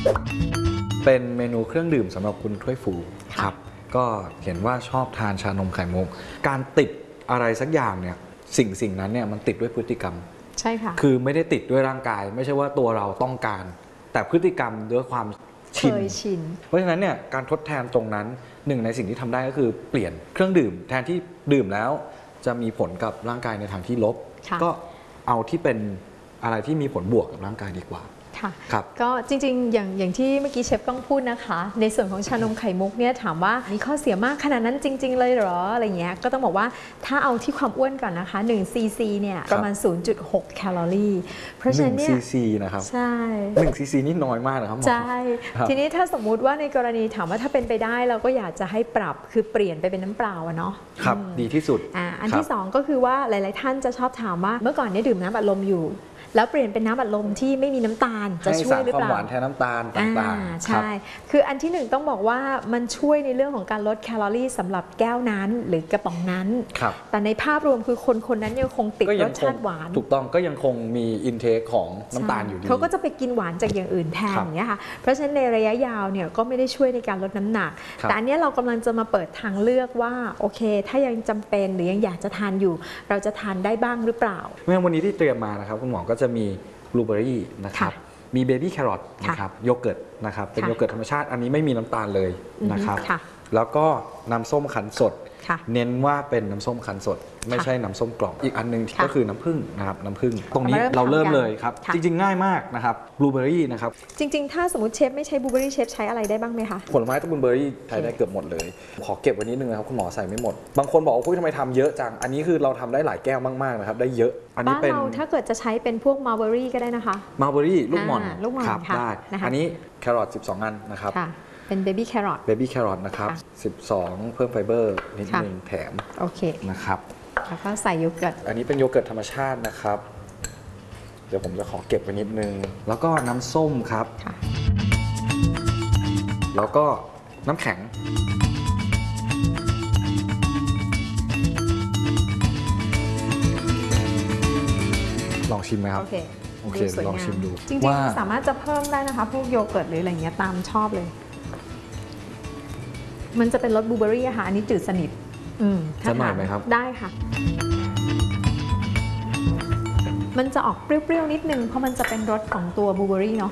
เป็นเมนูเครื่องดื่มสำหรับคุณถ้วยฟูครับก็เห็นว่าชอบทานชานมไข่มุกการติดอะไรสักอย่างเนี่ยสิ่งนั้นเนี่ยมันติดด้วยพฤติกรรมใช่ค่ะคือไม่ได้ติดด้วยร่างกายไม่ใช่ว่าตัวเราต้องการแต่พฤติกรรมด้วยความชินเพราะฉะนั้นเนี่ยการทดแทนตรงนั้นหนึ่งในสิ่งที่ทำได้ก็คือเปลี่ยนเครื่องดื่มแทนที่ดื่มแล้วจะมีผลกับร่างกายในทางที่ลบก็เอาที่เป็นอะไรที่มีผลบวกกับร่างกายดีกว่าค่ะก็จริงๆอย่างที่เมื่อกี้เชฟก้องพูดนะคะในส่วนของชานมไข่มุกเนี่ยถามว่ามีข้อเสียมากขนาดนั้นจริงๆเลยเหรออะไรเงี้ยก็ต้องบอกว่าถ้าเอาที่ความอ้วนก่อนนะคะ1 cc เนี่ยประมาณ 0.6 แคลอรี่เพราะฉะนั้นเนี่ย 1 cc นะครับใช่ 1 cc นี่น้อยมากนะครับใช่ทีนี้ถ้าสมมุติว่าในกรณีถามว่าถ้าเป็นไปได้เราก็อยากจะให้ปรับคือเปลี่ยนไปเป็นน้ำเปล่าเนาะครับดีที่สุดอันที่2ก็คือว่าหลายๆท่านจะชอบถามว่าเมื่อก่อนเนี่ยดื่มน้ำอัดลมอยู่แล้วเปลี่ยนเป็นน้ำอัดลมที่ไม่มีน้ำตาลจะช่วยหรือเปล่าให้สารความหวานแทนน้ำตาลต่างๆใช่คืออันที่1ต้องบอกว่ามันช่วยในเรื่องของการลดแคลอรี่สำหรับแก้วนั้นหรือกระป๋องนั้นแต่ในภาพรวมคือคนนั้นยังคงติดรสชาติหวานถูกต้องก็ยังคงมีอินเทคของน้ำตาลอยู่ดีเขาก็จะไปกินหวานจากอย่างอื่นแทนอย่างเงี้ยค่ะเพราะฉะนั้นในระยะยาวเนี่ยก็ไม่ได้ช่วยในการลดน้ำหนักแต่อันนี้เรากำลังจะมาเปิดทางเลือกว่าโอเคถ้ายังจำเป็นหรือยังอยากจะทานอยู่เราจะทานได้บ้างหรือเปล่าเมื่อวันนี้ที่เตรียมมานะครับคุณหมอก็จะมีบลูเบอรี่นะครับมีเบบี้แครอทนะครับโยเกิร์ตนะครับเป็นโยเกิร์ตธรรมชาติอันนี้ไม่มีน้ำตาลเลยนะครับแล้วก็น้ำส้มคั้นสดเน้นว่าเป็นน้ำส้มคั้นสดไม่ใช่น้ำส้มกล่องอีกอันนึงก็คือน้ำผึ้งนะครับน้ำผึ้งตรงนี้เราเริ่มเลยครับจริงๆง่ายมากนะครับบลูเบอรี่นะครับจริงๆถ้าสมมติเชฟไม่ใช้บลูเบอรี่เชฟใช้อะไรได้บ้างไหมคะผลไม้ตระกูลเบอร์รี่ใช้ได้เกือบหมดเลยขอเก็บไว้นิดนึงนะครับคุณหมอใส่ไม่หมดบางคนบอกว่าทำไมทำเยอะจังอันนี้คือเราทำได้หลายแก้วมากๆนะครับได้เยอะอันนี้เป็นถ้าเกิดจะใช้เป็นพวกมัลเบอรี่ก็ได้นะคะมัลเบอรี่ลูกหม่อนครับได้อันนี้แครอท12อันนะครับเป็นเบบี้แครอทนะครับ12เพิ่มไฟเบอร์นิดนึงแถมโอเคนะครับแล้วก็ใส่โยเกิร์ตอันนี้เป็นโยเกิร์ตธรรมชาตินะครับเดี๋ยวผมจะขอเก็บไว้นิดนึงแล้วก็น้ำส้มครับแล้วก็น้ำแข็งลองชิมไหมครับโอเคลองชิมดูจริงๆสามารถจะเพิ่มได้นะคะพวกโยเกิร์ตหรืออะไรเงี้ยตามชอบเลยมันจะเป็นรสบลูเบอรี่ค่ะอันนี้จืดสนิทจะหน่อยไหมครับได้ค่ะมันจะออกเปรี้ยวๆนิดนึงเพราะมันจะเป็นรสของตัวบลูเบอรี่เนาะ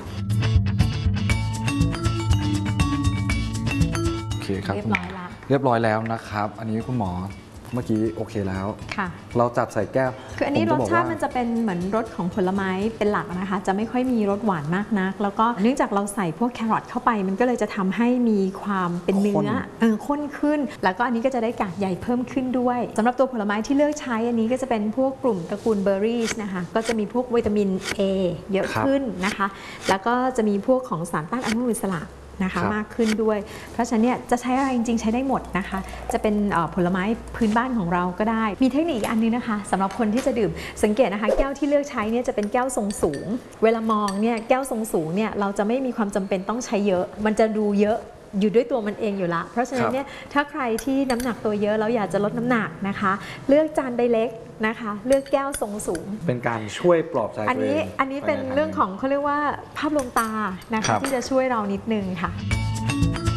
โอเคครับเรียบร้อยแล้วนะครับอันนี้คุณหมอเมื่อกี้โอเคแล้วเราจัดใส่แก้วคืออันนี้รสชาติมันจะเป็นเหมือนรสของผลไม้เป็นหลักนะคะจะไม่ค่อยมีรสหวานมากนักแล้วก็เนื่องจากเราใส่พวกแครอทเข้าไปมันก็เลยจะทำให้มีความเป็นเนื้อข้นขึ้นแล้วก็อันนี้ก็จะได้กากใยเพิ่มขึ้นด้วยสำหรับตัวผลไม้ที่เลือกใช้อันนี้ก็จะเป็นพวกกลุ่มตระกูลเบอร์รี่นะคะก็จะมีพวกวิตามิน A เยอะขึ้นนะคะแล้วก็จะมีพวกของสารต้านอนุมูลอิสระนะคะมากขึ้นด้วยเพราะฉะนั้นเนี่ยจะใช้อะไรจริงๆใช้ได้หมดนะคะจะเป็นผลไม้พื้นบ้านของเราก็ได้มีเทคนิคอีกอันนึงนะคะสำหรับคนที่จะดื่มสังเกตนะคะแก้วที่เลือกใช้เนี่ยจะเป็นแก้วทรงสูงเวลามองเนี่ยแก้วทรงสูงเนี่ยเราจะไม่มีความจำเป็นต้องใช้เยอะมันจะดูเยอะอยู่ด้วยตัวมันเองอยู่ละเพราะฉะนั้นเนี่ยถ้าใครที่น้ำหนักตัวเยอะแล้วอยากจะลดน้ำหนักนะคะเลือกจานใบเล็กนะคะเลือกแก้วทรงสูงเป็นการช่วยปลอบใจอันนี้เป็นเรื่องของเขาเรียกว่าภาพลวงตานะคะที่จะช่วยเรานิดนึงค่ะ